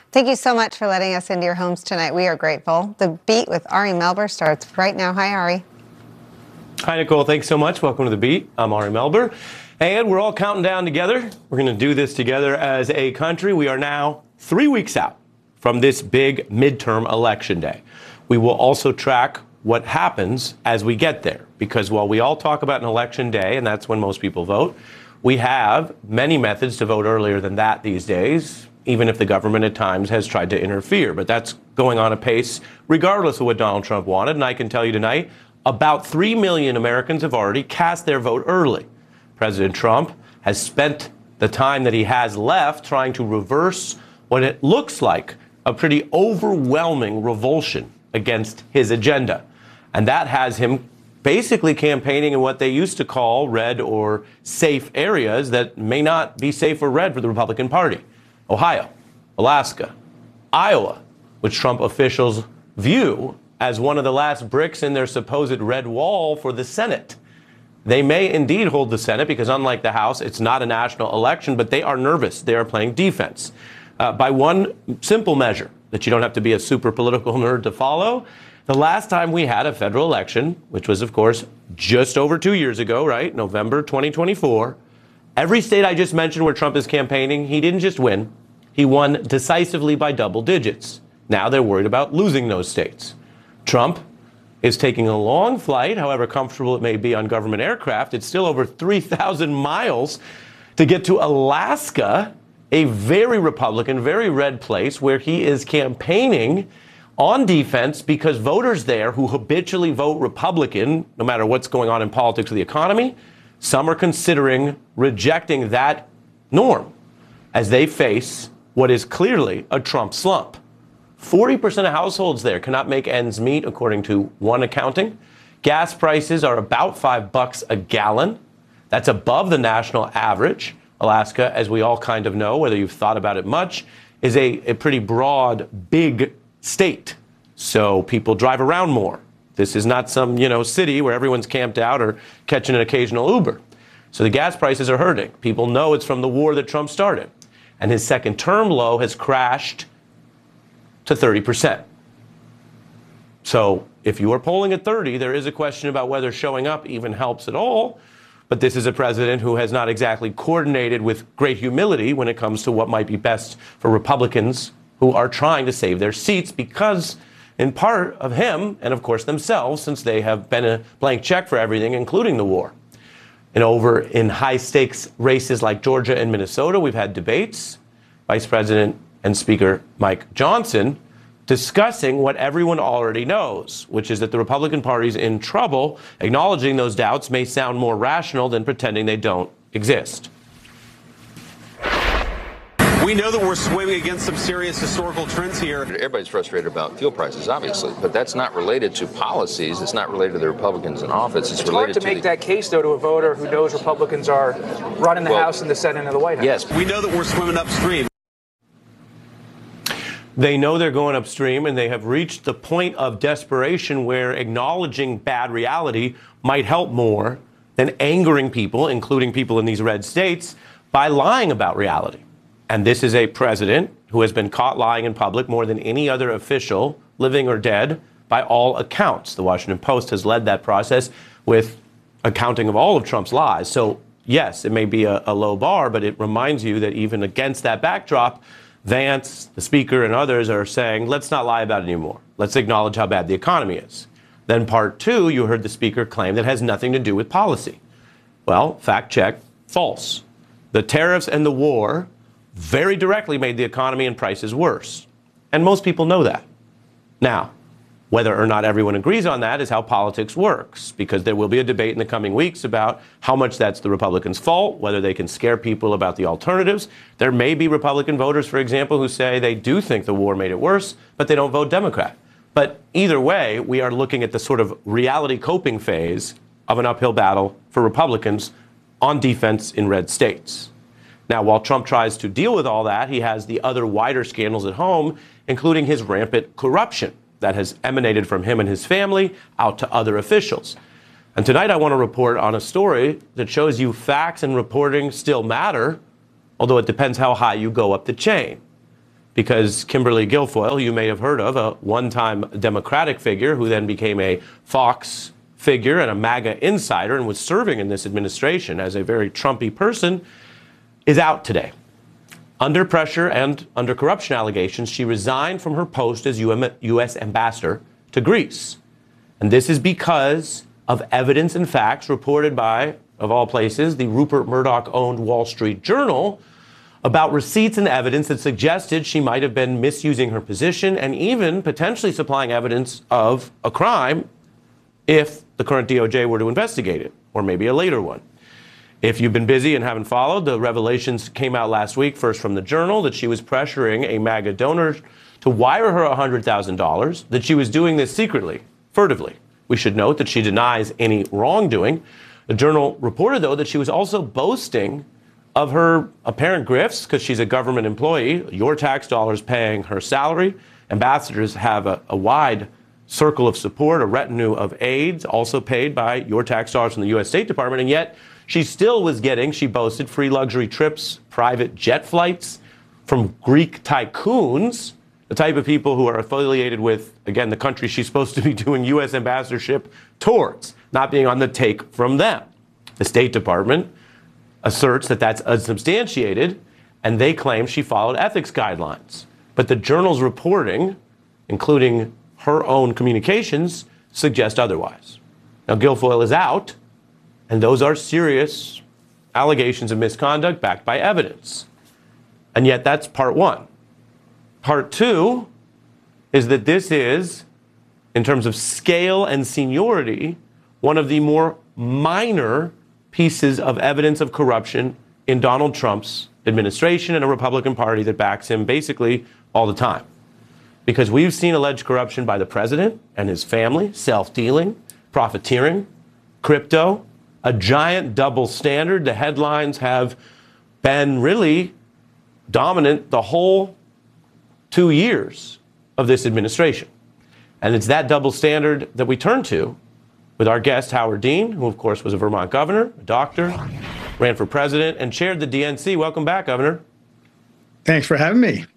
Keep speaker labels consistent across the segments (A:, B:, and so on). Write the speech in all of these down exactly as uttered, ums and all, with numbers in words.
A: Thank you so much for letting us into your homes tonight. We are grateful. The Beat with Ari Melber starts right now. Hi, Ari.
B: Hi, Nicole. Thanks so much. Welcome to The Beat. I'm Ari Melber. And we're all counting down together. We're going to do this together as a country. We are now three weeks out from this big midterm election day. We will also track what happens as we get there, because while we all talk about an election day, and that's when most people vote, we have many methods to vote earlier than that these days, even if the government at times has tried to interfere. But that's going on apace regardless of what Donald Trump wanted. And I can tell you tonight, about three million Americans have already cast their vote early. President Trump has spent the time that he has left trying to reverse what it looks like a pretty overwhelming revulsion against his agenda. And that has him basically campaigning in what they used to call red or safe areas that may not be safe or red for the Republican Party. Ohio, Alaska, Iowa, which Trump officials view as one of the last bricks in their supposed red wall for the Senate. They may indeed hold the Senate because, unlike the House, it's not a national election, but they are nervous. They are playing defense. Uh, by one simple measure that you don't have to be a super political nerd to follow, the last time we had a federal election, which was, of course, just over two years ago, right, November twenty twenty-four, every state I just mentioned where Trump is campaigning, he didn't just win. He won decisively by double digits. Now they're worried about losing those states. Trump is taking a long flight, however comfortable it may be on government aircraft. It's still over three thousand miles to get to Alaska, a very Republican, very red place where he is campaigning on defense because voters there who habitually vote Republican, no matter what's going on in politics or the economy, some are considering rejecting that norm as they face what is clearly a Trump slump. forty percent of households there cannot make ends meet, according to one accounting. Gas prices are about five bucks a gallon. That's above the national average. Alaska, as we all kind of know, whether you've thought about it much, is a, a pretty broad, big state. So people drive around more. This is not some, you know, city where everyone's camped out or catching an occasional Uber. So the gas prices are hurting. People know it's from the war that Trump started. And his second term low has crashed to thirty percent. So if you are polling at thirty, there is a question about whether showing up even helps at all. But this is a president who has not exactly coordinated with great humility when it comes to what might be best for Republicans who are trying to save their seats because, in part, of him and, of course, themselves, since they have been a blank check for everything, including the war. And over in high-stakes races like Georgia and Minnesota, we've had debates. Vice President and Speaker Mike Johnson discussing what everyone already knows, which is that the Republican Party's in trouble. Acknowledging those doubts may sound more rational than pretending they don't exist.
C: We know that we're swimming against some serious historical trends here.
D: Everybody's frustrated about fuel prices, obviously, but that's not related to policies. It's not related to the Republicans in office. It's,
E: it's
D: related
E: hard to make
D: the...
E: that case, though, to a voter who knows Republicans are running the
D: well,
E: House and the Senate and the White House.
D: Yes.
C: We know that we're swimming upstream.
B: They know they're going upstream, and they have reached the point of desperation where acknowledging bad reality might help more than angering people, including people in these red states, by lying about reality. And this is a president who has been caught lying in public more than any other official, living or dead, by all accounts. The Washington Post has led that process with accounting of all of Trump's lies. So, yes, it may be a, a low bar, but it reminds you that even against that backdrop, Vance, the speaker, and others are saying, let's not lie about it anymore. Let's acknowledge how bad the economy is. Then part two, you heard the speaker claim that has nothing to do with policy. Well, fact check, false. The tariffs and the war very directly made the economy and prices worse. And most people know that. Now, whether or not everyone agrees on that is how politics works, because there will be a debate in the coming weeks about how much that's the Republicans' fault, whether they can scare people about the alternatives. There may be Republican voters, for example, who say they do think the war made it worse, but they don't vote Democrat. But either way, we are looking at the sort of reality coping phase of an uphill battle for Republicans on defense in red states. Now, while Trump tries to deal with all that, he has the other wider scandals at home, including his rampant corruption that has emanated from him and his family out to other officials. And tonight I want to report on a story that shows you facts and reporting still matter, although it depends how high you go up the chain. because Kimberly Guilfoyle, who you may have heard of, a one-time Democratic figure who then became a Fox figure and a MAGA insider and was serving in this administration as a very Trumpy person, is out today. Under pressure and under corruption allegations, she resigned from her post as U S ambassador to Greece. And this is because of evidence and facts reported by, of all places, the Rupert Murdoch-owned Wall Street Journal about receipts and evidence that suggested she might have been misusing her position and even potentially supplying evidence of a crime if the current D O J were to investigate it, or maybe a later one. If you've been busy and haven't followed, the revelations came out last week, first from the Journal, that she was pressuring a MAGA donor to wire her one hundred thousand dollars, that she was doing this secretly, furtively. We should note that she denies any wrongdoing. The Journal reported, though, that she was also boasting of her apparent grifts because she's a government employee, your tax dollars paying her salary. Ambassadors have a, a wide circle of support, a retinue of aides, also paid by your tax dollars from the U S State Department, and yet she still was getting, she boasted, free luxury trips, private jet flights from Greek tycoons, the type of people who are affiliated with, again, the country she's supposed to be doing U S ambassadorship towards, not being on the take from them. The State Department asserts that that's unsubstantiated, and they claim she followed ethics guidelines. But the Journal's reporting, including her own communications, suggest otherwise. Now, Guilfoyle is out, and those are serious allegations of misconduct backed by evidence. And yet that's part one. Part two is that this is, in terms of scale and seniority, one of the more minor pieces of evidence of corruption in Donald Trump's administration and a Republican Party that backs him basically all the time. Because we've seen alleged corruption by the president and his family, self-dealing, profiteering, crypto, a giant double standard. The headlines have been really dominant the whole two years of this administration. And it's that double standard that we turn to with our guest, Howard Dean, who, of course, was a Vermont governor, a doctor, ran for president, and chaired the D N C. Welcome back, Governor.
F: Thanks for having me.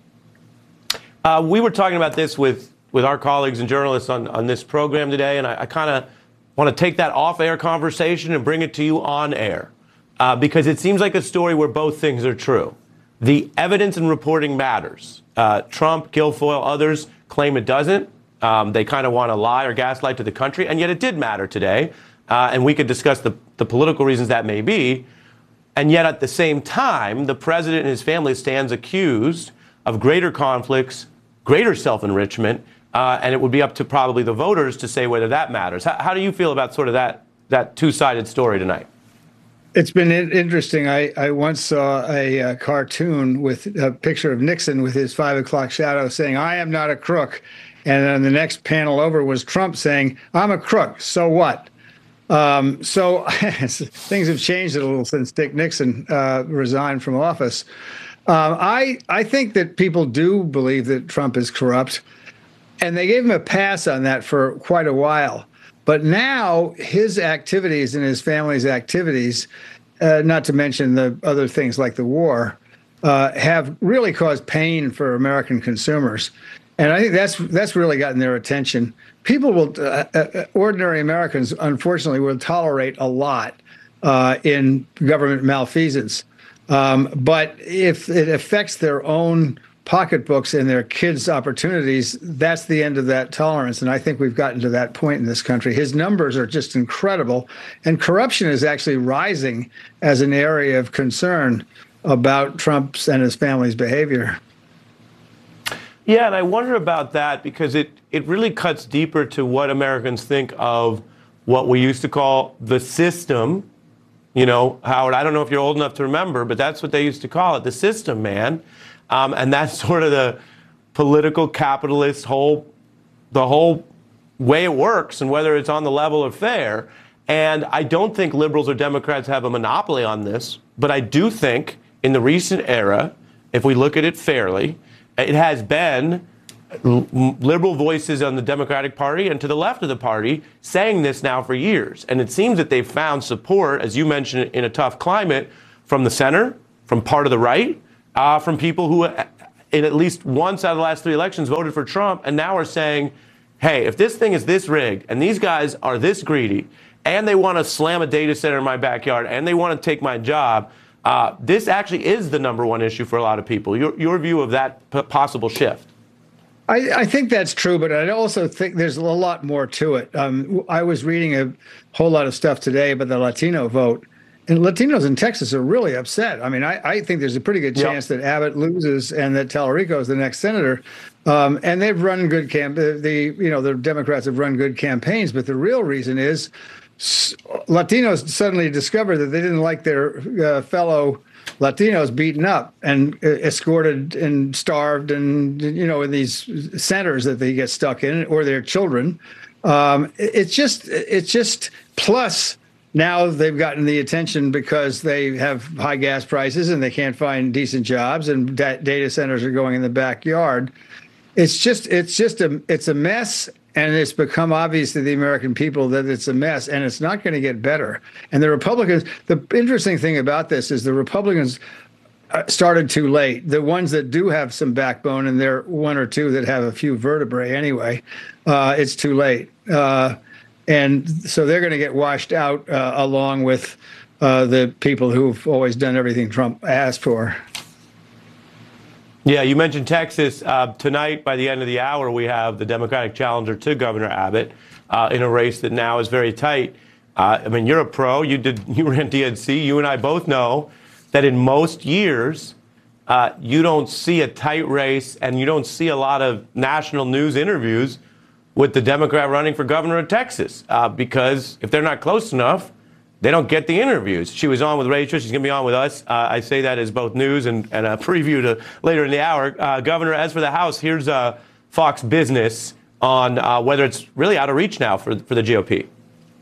B: Uh, we were talking about this with, with our colleagues and journalists on, on this program today, and I, I kind of want to take that off-air conversation and bring it to you on air, uh, because it seems like a story where both things are true. The evidence and reporting matters. Uh, Trump, Guilfoyle, others claim it doesn't. Um, they kind of want to lie or gaslight to the country, and yet it did matter today. Uh, and we could discuss the, the political reasons that may be. And yet at the same time, the president and his family stands accused of greater conflicts, greater self-enrichment, uh, and it would be up to probably the voters to say whether that matters. How, how do you feel about sort of that, that two-sided story tonight?
F: It's been interesting. I, I once saw a, a cartoon with a picture of Nixon with his five o'clock shadow saying, "I am not a crook." And then the next panel over was Trump saying, "I'm a crook, so what?" Um, so things have changed a little since Dick Nixon uh, resigned from office. Uh, I, I think that people do believe that Trump is corrupt, and they gave him a pass on that for quite a while. But now his activities and his family's activities, uh, not to mention the other things like the war, uh, have really caused pain for American consumers. And I think that's that's really gotten their attention. People will, uh, uh, ordinary Americans, unfortunately, will tolerate a lot uh, in government malfeasance. Um, but if it affects their own pocketbooks and their kids' opportunities, that's the end of that tolerance. And I think we've gotten to that point in this country. His numbers are just incredible. And corruption is actually rising as an area of concern about Trump's and his family's behavior.
B: Yeah, and I wonder about that because it, it really cuts deeper to what Americans think of what we used to call the system. You know, Howard, I don't know if you're old enough to remember, but that's what they used to call it, the system, man. Um, and that's sort of the political capitalist whole, the whole way it works and whether it's on the level or fair. And I don't think liberals or Democrats have a monopoly on this, but I do think in the recent era, if we look at it fairly, it has been liberal voices on the Democratic Party and to the left of the party saying this now for years. And it seems that they've found support, as you mentioned, in a tough climate from the center, from part of the right, uh, from people who in at least once out of the last three elections, voted for Trump, and now are saying, hey, if this thing is this rigged and these guys are this greedy and they want to slam a data center in my backyard and they want to take my job, uh, this actually is the number one issue for a lot of people. Your, your view of that p- possible shift?
F: I, I think that's true, but I also think there's a lot more to it. Um, I was reading a whole lot of stuff today about the Latino vote, and Latinos in Texas are really upset. I mean, I, I think there's a pretty good chance yep. that Abbott loses and that Tallarico is the next senator. Um, and they've run good camp. The you know the Democrats have run good campaigns, but the real reason is Latinos suddenly discovered that they didn't like their uh, fellow Latinos beaten up and uh, escorted and starved and, you know, in these centers that they get stuck in, or their children. Um, it's just it's just plus now they've gotten the attention because they have high gas prices and they can't find decent jobs, and da- data centers are going in the backyard. It's just it's just a it's a mess. And it's become obvious to the American people that it's a mess, and it's not going to get better. And the Republicans, the interesting thing about this is the Republicans started too late. The ones that do have some backbone, and there are one or two that have a few vertebrae anyway, uh, it's too late. Uh, and so they're going to get washed out uh, along with uh, the people who've always done everything Trump asked for.
B: Yeah, you mentioned Texas. Uh, tonight, by the end of the hour, we have the Democratic challenger to Governor Abbott uh, in a race that now is very tight. Uh, I mean, you're a pro. You did. You ran D N C. You and I both know that in most years, uh, you don't see a tight race and you don't see a lot of national news interviews with the Democrat running for governor of Texas uh, because if they're not close enough, they don't get the interviews. She was on with Rachel. She's going to be on with us. Uh, I say that as both news and, and a preview to later in the hour. Uh, Governor, as for the House, here's uh, Fox Business on uh, whether it's really out of reach now for, for the G O P.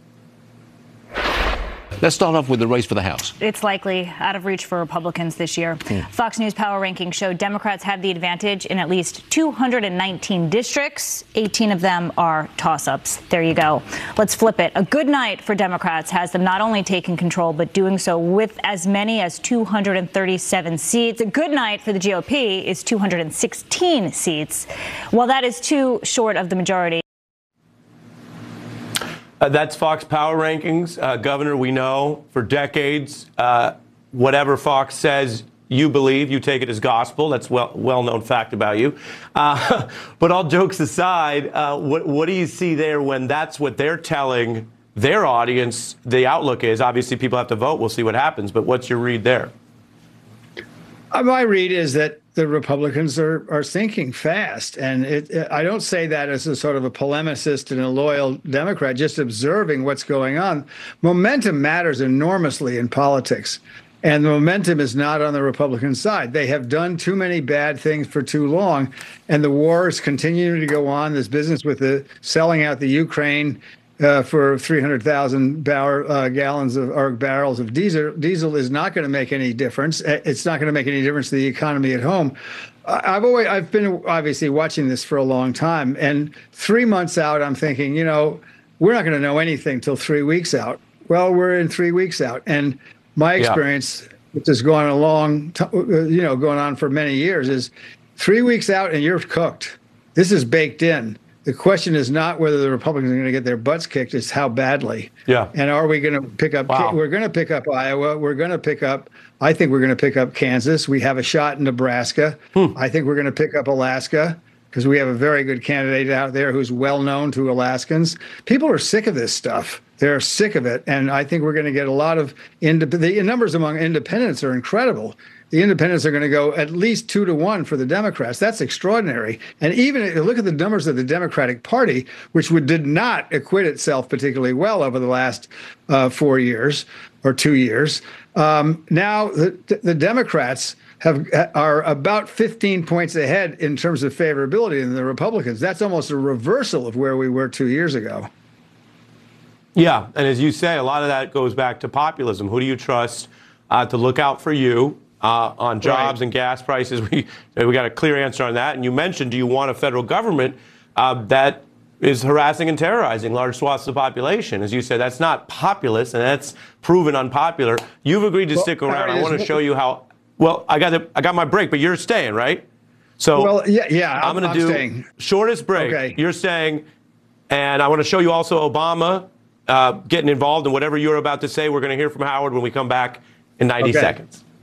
G: Let's start off with the race for the House.
H: It's likely out of reach for Republicans this year. Mm. Fox News Power Rankings show Democrats have the advantage in at least two hundred nineteen districts. eighteen of them are toss-ups. There you go. Let's flip it. A good night for Democrats has them not only taking control, but doing so with as many as two hundred thirty-seven seats. A good night for the G O P is two hundred sixteen seats. While that is too short of the majority.
B: Uh, that's Fox Power Rankings. Uh, Governor, we know for decades, uh, whatever Fox says, you believe, you take it as gospel. That's well, well-known fact about you. Uh, but all jokes aside, uh, what, what do you see there when that's what they're telling their audience the outlook is? Obviously, people have to vote. We'll see what happens. But what's your read there?
F: Uh, my read is that the Republicans are are thinking fast, and it, it, I don't say that as a sort of a polemicist and a loyal Democrat, just observing what's going on. Momentum matters enormously in politics, and the momentum is not on the Republican side. They have done too many bad things for too long, and the war is continuing to go on. This business with the selling out the Ukraine Uh, for three hundred thousand bar, uh, gallons of or barrels of diesel, diesel is not going to make any difference. It's not going to make any difference to the economy at home. I've always I've been obviously watching this for a long time, and three months out, I'm thinking, you know, we're not going to know anything till three weeks out. Well, we're in three weeks out, and my experience, yeah. which has gone a long, t- you know, going on for many years, is three weeks out and you're cooked. This is baked in. The question is not whether the Republicans are going to get their butts kicked, it's how badly.
B: Yeah.
F: And are we going to pick up, wow. we're going to pick up Iowa. We're going to pick up, I think we're going to pick up Kansas. We have a shot in Nebraska. Hmm. I think we're going to pick up Alaska because we have a very good candidate out there who's well known to Alaskans. People are sick of this stuff. They're sick of it. And I think we're going to get a lot of, indep- the numbers among independents are incredible. The independents are going to go at least two to one for the Democrats. That's extraordinary. And even if you look at the numbers of the Democratic Party, which would, did not acquit itself particularly well over the last uh, four years or two years, um, now the, the Democrats have are about fifteen points ahead in terms of favorability than the Republicans. That's almost a reversal of where we were two years ago.
B: Yeah, and as you say, a lot of that goes back to populism. Who do you trust uh, to look out for you? Uh, on jobs right. and gas prices, we we got a clear answer on that. And you mentioned, do you want a federal government uh, that is harassing and terrorizing large swaths of the population? As you said, that's not populist, and that's proven unpopular. You've agreed to well, stick around. I want to show you how. Well, I got the, I got my break, but you're staying, right? So
F: well, yeah, yeah.
B: I'm,
F: I'm
B: going to do
F: staying.
B: shortest break.
F: Okay.
B: You're staying, and I want to show you also Obama uh, getting involved in whatever you're about to say. We're going to hear from Howard when we come back in ninety
F: Okay.
B: seconds.